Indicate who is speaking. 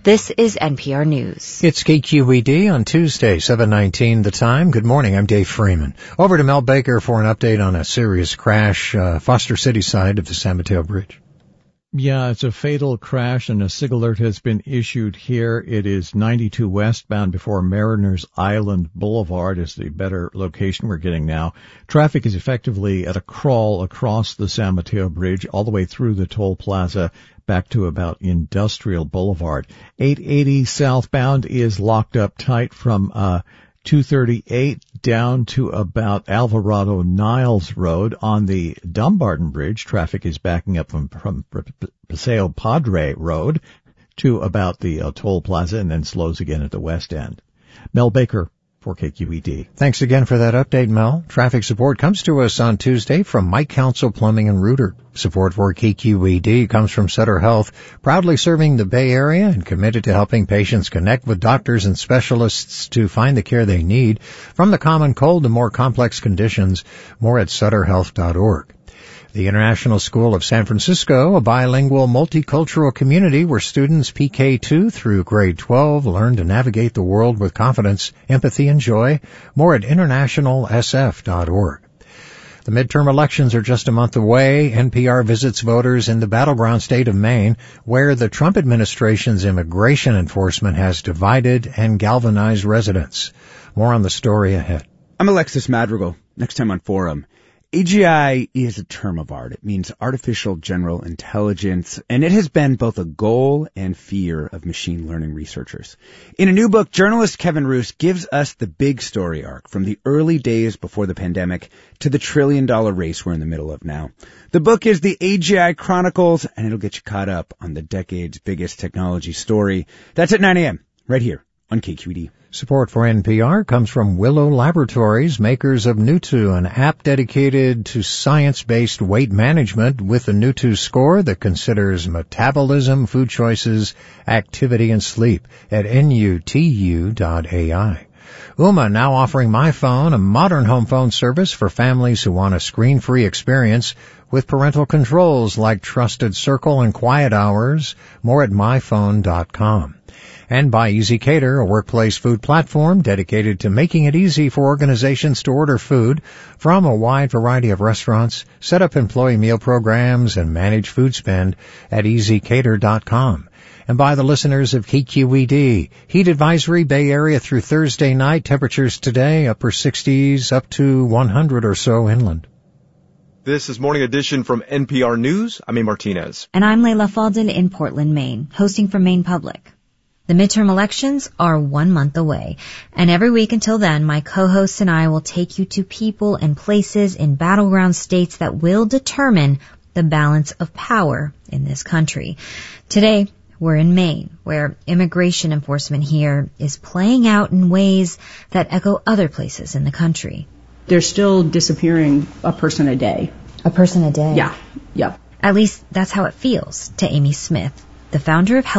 Speaker 1: This is NPR News.
Speaker 2: It's KQED on Tuesday, 7/19 the time. Good morning, I'm Dave Freeman. Over to Mel Baker for an update on a serious crash, Foster City side of the San Mateo Bridge.
Speaker 3: Yeah, it's a fatal crash and a SIG alert has been issued here. It is 92 westbound before Mariners Island Boulevard is the better location we're getting now. Traffic is effectively at a crawl across the San Mateo Bridge all the way through the toll plaza back to about Industrial Boulevard. 880 southbound is locked up tight from 238 down to about Alvarado Niles Road. On the Dumbarton Bridge, traffic is backing up from Paseo Padre Road to about the toll plaza and then slows again at the west end. Mel Baker for KQED.
Speaker 2: Thanks again for that update, Mel. Traffic support comes to us on Tuesday from Mike Council Plumbing and Rooter. Support for KQED comes from Sutter Health, proudly serving the Bay Area and committed to helping patients connect with doctors and specialists to find the care they need, from the common cold to more complex conditions. More at sutterhealth.org. The International School of San Francisco, a bilingual multicultural community where students PK2 through grade 12 learn to navigate the world with confidence, empathy, and joy. More at internationalsf.org. The midterm elections are just a month away. NPR visits voters in the battleground state of Maine, where the Trump administration's immigration enforcement has divided and galvanized residents. More on the story ahead.
Speaker 4: I'm Alexis Madrigal. Next time on Forum. AGI is a term of art. It means artificial general intelligence, and it has been both a goal and fear of machine learning researchers. In a new book, journalist Kevin Roose gives us the big story arc from the early days before the pandemic to the trillion-dollar race we're in the middle of now. The book is the AGI Chronicles, and it'll get you caught up on the decade's biggest technology story. That's at 9 a.m. right here on KQED.
Speaker 2: Support for NPR comes from Willow Laboratories, makers of Nutu, an app dedicated to science-based weight management with a Nutu score that considers metabolism, food choices, activity, and sleep at nutu.ai. Ooma now offering My Phone, a modern home phone service for families who want a screen-free experience with parental controls like Trusted Circle and Quiet Hours. More at myphone.com. And by ezCater, a workplace food platform dedicated to making it easy for organizations to order food from a wide variety of restaurants, set up employee meal programs, and manage food spend at ezCater.com. And by the listeners of KQED, heat advisory Bay Area through Thursday night, temperatures today upper 60s up to 100 or so inland.
Speaker 5: This is Morning Edition from NPR News. I'm A. Martinez.
Speaker 1: And I'm Layla Faldin in Portland, Maine, hosting for Maine Public. The midterm elections are 1 month away, and every week until then, my co-hosts and I will take you to people and places in battleground states that will determine the balance of power in this country. Today, we're in Maine, where immigration enforcement here is playing out in ways that echo other places in the country.
Speaker 6: They're still disappearing a person a day.
Speaker 1: A person a day?
Speaker 6: Yeah.
Speaker 1: At least that's how it feels to Amy Smith, the founder of